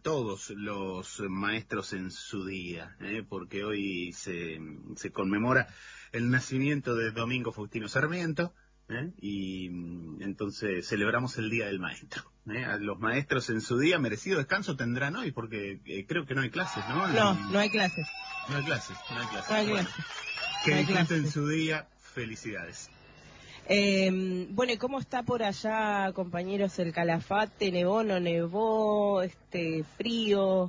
todos los maestros en su día, porque hoy se conmemora el nacimiento de Domingo Faustino Sarmiento, y entonces celebramos el Día del Maestro. A los maestros en su día, merecido descanso tendrán hoy, porque creo que no hay clases, ¿no? No hay clases. No hay clases. Bueno, que disfruten su día, felicidades. Bueno, ¿y cómo está por allá, compañeros, el Calafate? ¿Nevó, no nevó? ¿Frío?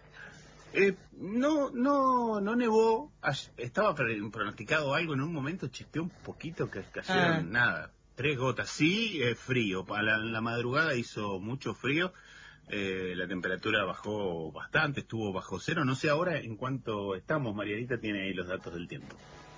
No nevó. Estaba pronosticado algo en un momento, chispeó un poquito, que cayeron nada, 3 gotas. Sí, frío. Para la madrugada hizo mucho frío. La temperatura bajó bastante, estuvo bajo cero. No sé ahora en cuánto estamos. Marianita tiene ahí los datos del tiempo.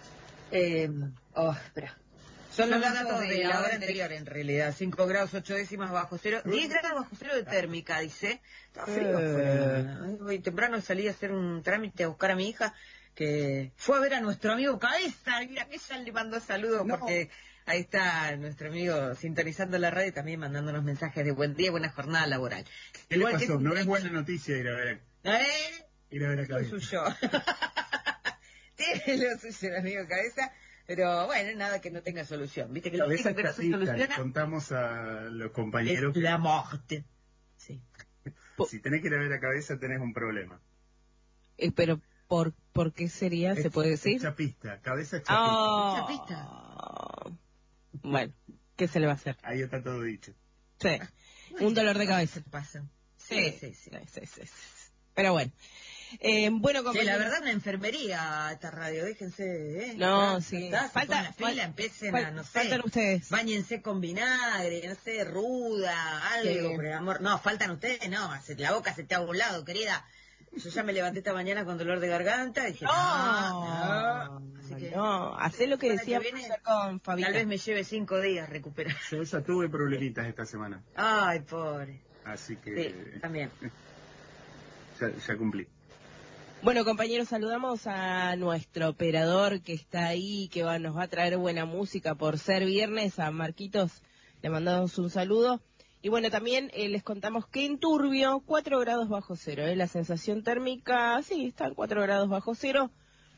Espera. Son los datos de la hora anterior, en realidad. 5 grados 8 décimas bajo cero. 10 grados bajo cero de térmica, dice. Está frío afuera. Hoy temprano salí a hacer un trámite a buscar a mi hija, que fue a ver a nuestro amigo Cabeza. Mira, que ella le mandó saludos, porque ahí está nuestro amigo sintonizando la radio y también mandándonos mensajes de buen día, buena jornada laboral. ¿Qué le pasó? No es buena noticia ir a ver a Cabeza. Lo suyo. Tiene lo suyo el amigo Cabeza. Pero bueno, nada que no tenga solución. ¿Viste que lo único que no se soluciona? Contamos a los compañeros es la muerte. Sí. Si tenés que ir a ver a Cabeza, tenés un problema. Pero, ¿por qué sería? ¿Se puede decir? Chapista, Cabeza es chapista. Chapista. Bueno, ¿qué se le va a hacer? Ahí está todo dicho. Sí, un dolor de cabeza. Pasa. Sí. Pero bueno. Bueno, la verdad, una enfermería esta radio, déjense, No, sí. Falta la fila, empiecen a, no sé. Faltan ustedes. Báñense con vinagre, no sé, ruda, algo, por el amor. No, faltan ustedes, no. La boca se te ha volado, querida. Yo ya me levanté esta mañana con dolor de garganta y dije, así que, hacé lo que decía con Fabita. Tal vez me lleve 5 días recuperar. Yo ya tuve problemitas esta semana. Ay, pobre. Así que... Sí, también. Ya cumplí. Bueno, compañeros, saludamos a nuestro operador que está ahí, que nos va a traer buena música por ser viernes. A Marquitos le mandamos un saludo. Y bueno, también les contamos que en Turbio, 4 grados bajo cero. La sensación térmica, sí, está en 4 grados bajo cero.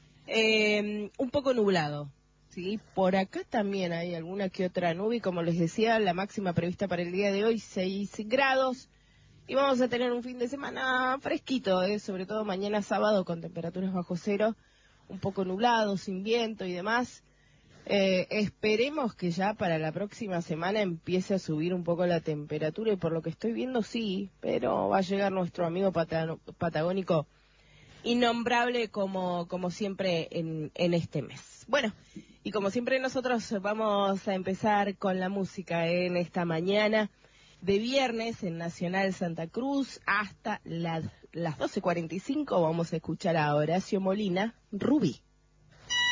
Un poco nublado. ¿Sí? Por acá también hay alguna que otra nube. Y como les decía, la máxima prevista para el día de hoy, 6 grados. Y vamos a tener un fin de semana fresquito, sobre todo mañana sábado con temperaturas bajo cero, un poco nublado, sin viento y demás. Esperemos que ya para la próxima semana empiece a subir un poco la temperatura y por lo que estoy viendo sí, pero va a llegar nuestro amigo patagónico innombrable como siempre en este mes. Bueno, y como siempre nosotros vamos a empezar con la música en esta mañana de viernes en Nacional Santa Cruz hasta las 12:45. Vamos a escuchar a Horacio Molina, Rubí.